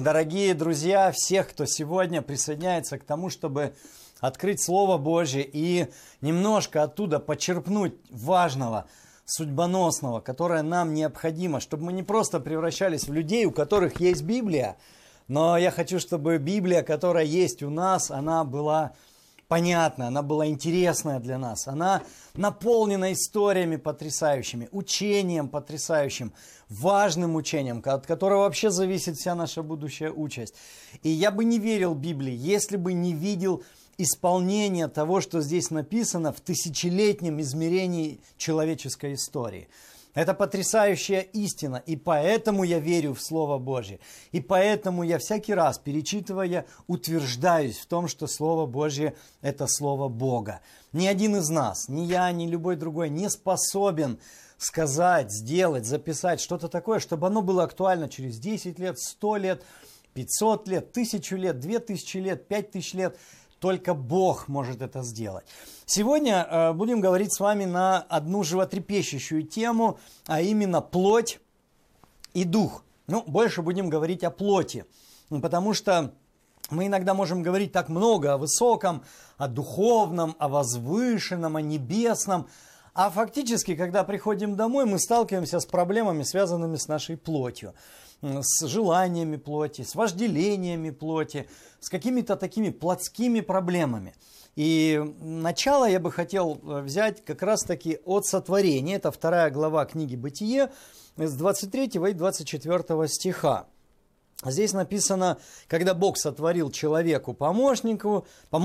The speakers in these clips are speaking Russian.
дорогие друзья, всех, кто сегодня присоединяется к тому, чтобы открыть Слово Божье и немножко оттуда почерпнуть важного, судьбоносного, которое нам необходимо, чтобы мы не просто превращались в людей, у которых есть Библия, но я хочу, чтобы Библия, которая есть у нас, она была понятная, она была интересная для нас, она наполнена историями потрясающими, учением потрясающим, важным учением, от которого вообще зависит вся наша будущая участь. И я бы не верил Библии, если бы не видел исполнение того, что здесь написано в тысячелетнем измерении человеческой истории. Это потрясающая истина, и поэтому я верю в Слово Божье. И поэтому я всякий раз, перечитывая, утверждаюсь в том, что Слово Божье – это Слово Бога. Ни один из нас, ни я, ни любой другой не способен сказать, сделать, записать что-то такое, чтобы оно было актуально через 10 лет, 100 лет, 500 лет, 1000 лет, 2000 лет, 5000 лет. Только Бог может это сделать. Сегодня будем говорить с вами на одну животрепещущую тему, а именно плоть и дух. Больше будем говорить о плоти, потому что мы иногда можем говорить так много о высоком, о духовном, о возвышенном, о небесном, а фактически, когда приходим домой, мы сталкиваемся с проблемами, связанными с нашей плотью, с желаниями плоти, с вожделениями плоти, с какими-то такими плотскими проблемами. И начало я бы хотел взять как раз-таки от сотворения. Это 2 глава книги «Бытие» с 23 и 24 стиха. Здесь написано, когда Бог сотворил человеку помощницу,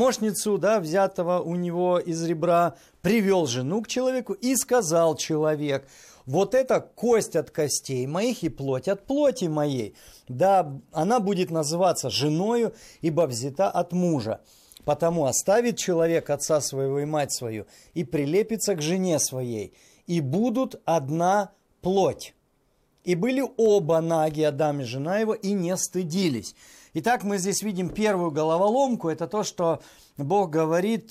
взятого у него из ребра, привел жену к человеку и сказал человек: вот это кость от костей моих и плоть от плоти моей. Да, она будет называться женою, ибо взята от мужа. Потому оставит человек отца своего и мать свою и прилепится к жене своей, и будут одна плоть. И были оба наги, Адам и жена его, и не стыдились. Итак, мы здесь видим первую головоломку. Это то, что Бог говорит,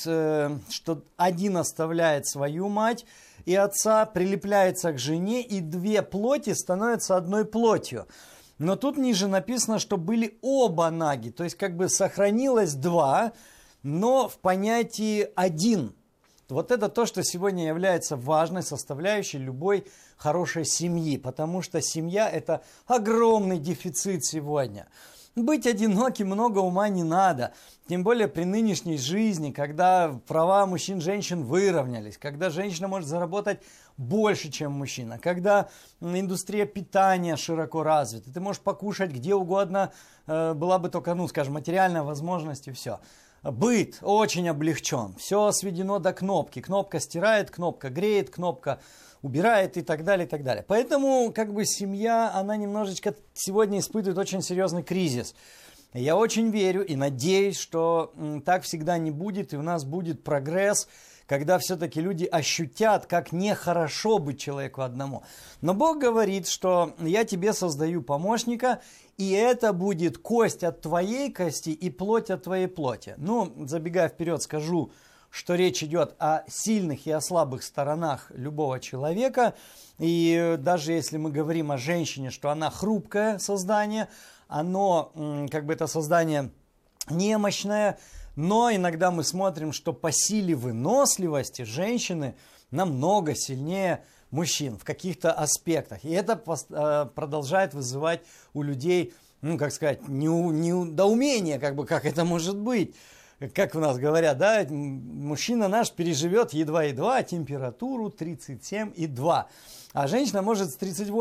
что один оставляет свою мать и отца, прилепляется к жене, и две плоти становятся одной плотью. Но тут ниже написано, что были оба наги. То есть как бы сохранилось два, но в понятии один. Вот это то, что сегодня является важной составляющей любой хорошей семьи, потому что семья – это огромный дефицит сегодня. Быть одиноким много ума не надо, тем более при нынешней жизни, когда права мужчин и женщин выровнялись, когда женщина может заработать больше, чем мужчина, когда индустрия питания широко развита, ты можешь покушать где угодно, была бы только, материальная возможность и все. Быт очень облегчен, все сведено до кнопки. Кнопка стирает, кнопка греет, кнопка убирает и так далее, и так далее. Поэтому семья, она немножечко сегодня испытывает очень серьезный кризис. Я очень верю и надеюсь, что так всегда не будет, и у нас будет прогресс, когда все-таки люди ощутят, как нехорошо быть человеку одному. Но Бог говорит, что я тебе создаю помощника, и это будет кость от твоей кости и плоть от твоей плоти. Забегая вперед, скажу, что речь идет о сильных и о слабых сторонах любого человека. И даже если мы говорим о женщине, что она хрупкое создание, оно, это создание немощное, но иногда мы смотрим, что по силе выносливости женщины намного сильнее мужчин в каких-то аспектах. И это продолжает вызывать у людей, недоумение, как это может быть. Как у нас говорят, да, мужчина наш переживет едва-едва температуру 37,2. А женщина может с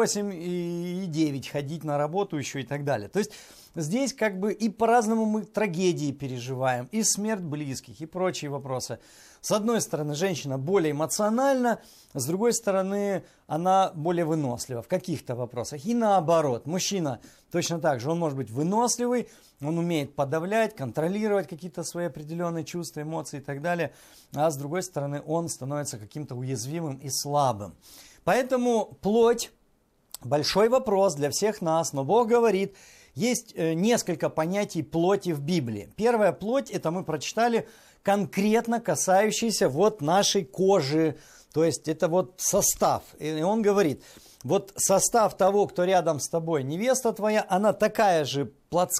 38,9 ходить на работу еще и так далее. То есть здесь и по-разному мы трагедии переживаем, и смерть близких, и прочие вопросы. С одной стороны, женщина более эмоциональна, с другой стороны, она более вынослива в каких-то вопросах. И наоборот, мужчина точно так же, он может быть выносливый, он умеет подавлять, контролировать какие-то свои определенные чувства, эмоции и так далее. А с другой стороны, он становится каким-то уязвимым и слабым. Поэтому плоть – большой вопрос для всех нас, но Бог говорит, есть несколько понятий плоти в Библии. Первая плоть – это мы прочитали конкретно касающийся нашей кожи, то есть это состав. И он говорит, состав того, кто рядом с тобой, невеста твоя, она такая же плотская,